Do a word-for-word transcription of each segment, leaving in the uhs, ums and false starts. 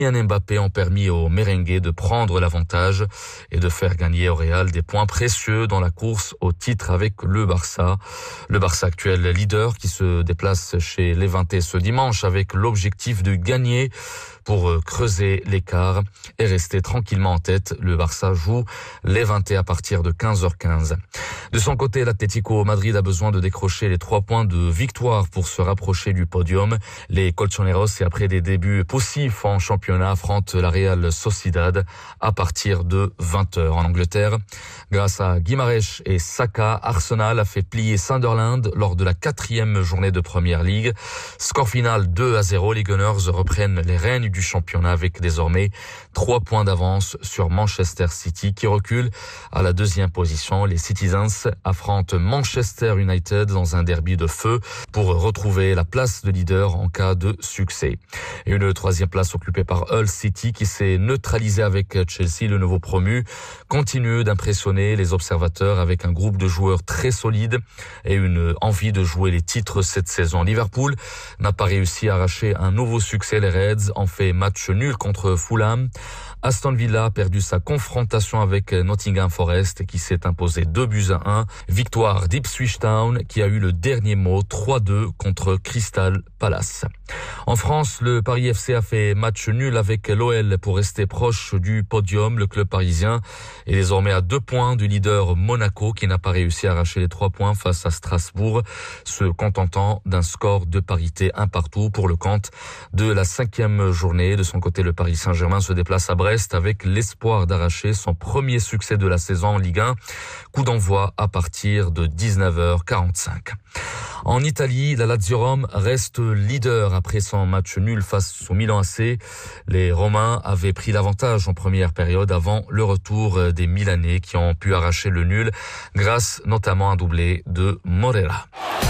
Kylian Mbappé ont permis aux merengues de prendre l'avantage et de faire gagner au Real des points précieux dans la course au titre avec le Barça. Le Barça actuel leader qui se déplace chez Levante ce dimanche avec l'objectif de gagner pour creuser l'écart et rester tranquillement en tête. Le Barça joue Levante à partir de quinze heures quinze. De son côté, l'Atlético Madrid a besoin de décrocher les trois points de victoire pour se rapprocher du podium. Les colchoneros, et après des débuts poussifs en championnat, affrontent la Real Sociedad à partir de vingt heures. En Angleterre, grâce à Guimarães et Saka, Arsenal a fait plier Sunderland lors de la quatrième journée de Première Ligue. Score final deux à zéro. Les Gunners reprennent les rênes du championnat avec désormais trois points d'avance sur Manchester City qui recule à la deuxième position. Les Citizens affrontent Manchester United dans un derby de feu pour retrouver la place de leader en cas de succès. Et une troisième place occupée par Hull City qui s'est neutralisé avec Chelsea, le nouveau promu, continue d'impressionner les observateurs avec un groupe de joueurs très solide et une envie de jouer les titres cette saison. Liverpool n'a pas réussi à arracher un nouveau succès. Les Reds ont fait match nul contre Fulham. Aston Villa a perdu sa confrontation avec Nottingham Forest qui s'est imposé deux buts à un. Victoire d'Ipswich Town qui a eu le dernier mot trois deux contre Crystal Palace. En France, le Paris F C a fait match nul avec l'O L pour rester proche du podium. Le club parisien est désormais à deux points du leader Monaco qui n'a pas réussi à arracher les trois points face à Strasbourg, se contentant d'un score de parité un partout pour le compte de la cinquième journée. De son côté, le Paris Saint-Germain se déplace à Brest avec l'espoir d'arracher son premier succès de la saison en Ligue un. Coup d'envoi à partir de dix-neuf heures quarante-cinq. En Italie, la Lazio Rome reste leader après son match nul face au Milan A C. Les Romains avaient pris l'avantage en première période avant le retour des Milanais qui ont pu arracher le nul grâce notamment à un doublé de Morera.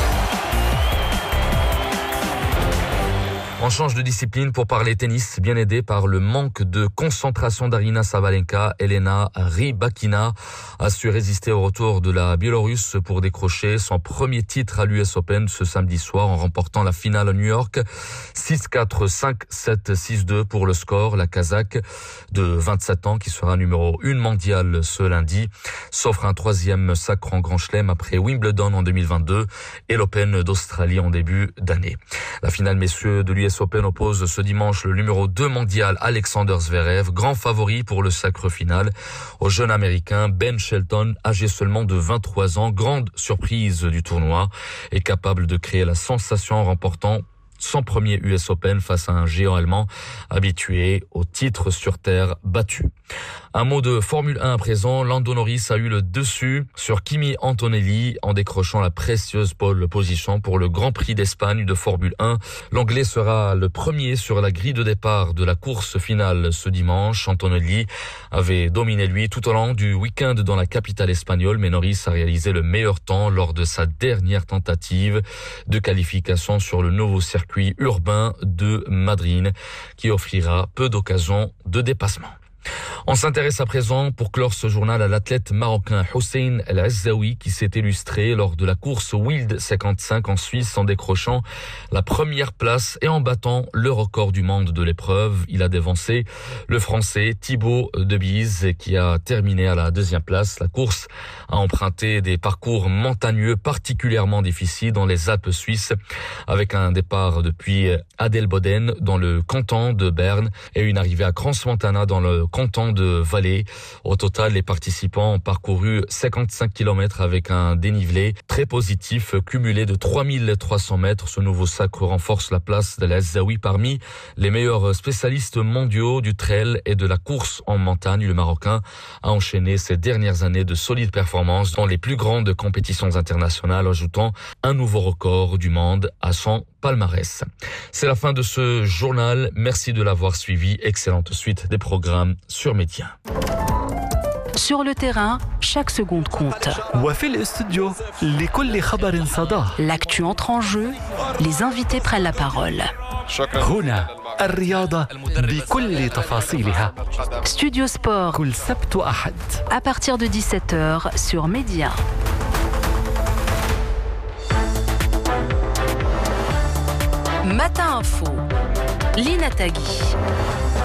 On change de discipline pour parler tennis, bien aidé par le manque de concentration d'Arina Sabalenka. Elena Rybakina a su résister au retour de la Biélorusse pour décrocher son premier titre à l'U S Open ce samedi soir en remportant la finale à New York. six quatre, cinq sept, six deux pour le score. La Kazakh de vingt-sept ans, qui sera numéro un mondial ce lundi, s'offre un troisième sacre en Grand Chelem après Wimbledon en deux mille vingt-deux et l'Open d'Australie en début d'année. La finale messieurs de l'U S Open oppose ce dimanche le numéro deux mondial Alexander Zverev, grand favori pour le sacre final, au jeune américain Ben Shelton, âgé seulement de vingt-trois ans, grande surprise du tournoi, est capable de créer la sensation en remportant son premier U S Open face à un géant allemand habitué au titre sur terre battu. Un mot de Formule un à présent. Lando Norris a eu le dessus sur Kimi Antonelli en décrochant la précieuse pole position pour le Grand Prix d'Espagne de Formule un. L'Anglais sera le premier sur la grille de départ de la course finale ce dimanche. Antonelli avait dominé lui tout au long du week-end dans la capitale espagnole, mais Norris a réalisé le meilleur temps lors de sa dernière tentative de qualification sur le nouveau circuit urbain de Madrid qui offrira peu d'occasions de dépassement. On s'intéresse à présent, pour clore ce journal, à l'athlète marocain Hussein El Azzaoui qui s'est illustré lors de la course Wild cinquante-cinq en Suisse en décrochant la première place et en battant le record du monde de l'épreuve. Il a dévancé le Français Thibaut Debise qui a terminé à la deuxième place. La course a emprunté des parcours montagneux particulièrement difficiles dans les Alpes suisses avec un départ depuis Adelboden dans le canton de Berne et une arrivée à Crans-Montana dans le canton de Valais. Au total, les participants ont parcouru cinquante-cinq kilomètres avec un dénivelé très positif cumulé de trois mille trois cents mètres. Ce nouveau sacre renforce la place de l'Azzaoui parmi les meilleurs spécialistes mondiaux du trail et de la course en montagne. Le Marocain a enchaîné ces dernières années de solides performances dans les plus grandes compétitions internationales, ajoutant un nouveau record du monde à son palmarès. C'est la fin de ce journal. Merci de l'avoir suivi. Excellente suite des programmes sur Média. Sur le terrain, chaque seconde compte. L'actu entre en jeu, les invités prennent la parole. Studio Sport, à partir de dix-sept heures sur Média. Matin Info, Lina Tagui.